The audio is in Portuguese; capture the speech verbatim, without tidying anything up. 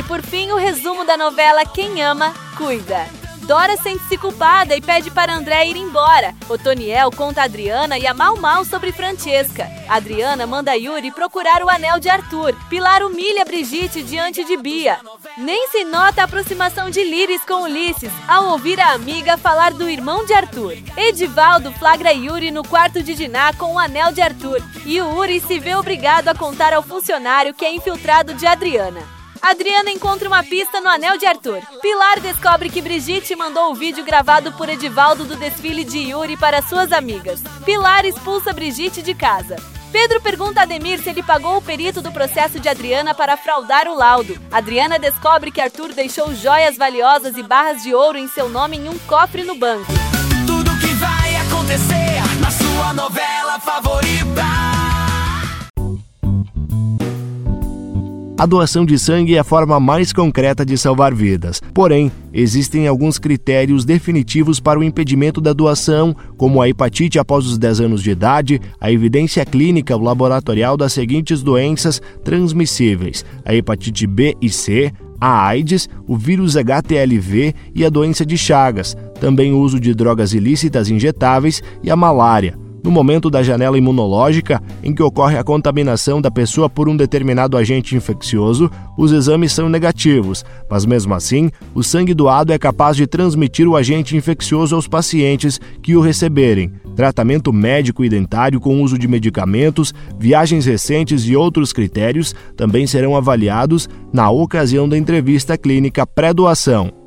por fim, o resumo da novela Quem Ama, Cuida. Dora sente-se culpada e pede para André ir embora. Otoniel conta a Adriana e a Mau Mau sobre Francesca. Adriana manda Yuri procurar o anel de Arthur. Pilar humilha Brigitte diante de Bia. Nem se nota a aproximação de Liris com Ulisses ao ouvir a amiga falar do irmão de Arthur. Edivaldo flagra Yuri no quarto de Diná com o anel de Arthur. E Yuri se vê obrigado a contar ao funcionário que é infiltrado de Adriana. Adriana encontra uma pista no anel de Arthur. Pilar descobre que Brigitte mandou o vídeo gravado por Edivaldo do desfile de Yuri para suas amigas. Pilar expulsa Brigitte de casa. Pedro pergunta a Ademir se ele pagou o perito do processo de Adriana para fraudar o laudo. Adriana descobre que Arthur deixou joias valiosas e barras de ouro em seu nome em um cofre no banco. Tudo que vai acontecer na sua novela favorita. A doação de sangue é a forma mais concreta de salvar vidas. Porém, existem alguns critérios definitivos para o impedimento da doação, como a hepatite após os dez anos de idade, a evidência clínica ou laboratorial das seguintes doenças transmissíveis: a hepatite B e C, a AIDS, o vírus H T L V e a doença de Chagas, também o uso de drogas ilícitas injetáveis e a malária. No momento da janela imunológica, em que ocorre a contaminação da pessoa por um determinado agente infeccioso, os exames são negativos, mas mesmo assim, o sangue doado é capaz de transmitir o agente infeccioso aos pacientes que o receberem. Tratamento médico e dentário com uso de medicamentos, viagens recentes e outros critérios também serão avaliados na ocasião da entrevista clínica pré-doação.